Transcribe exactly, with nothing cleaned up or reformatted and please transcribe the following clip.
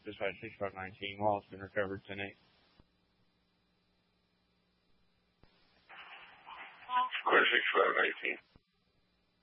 Dispatch sixty-five nineteen. Wallet's been recovered tonight. Clear sixty-five nineteen.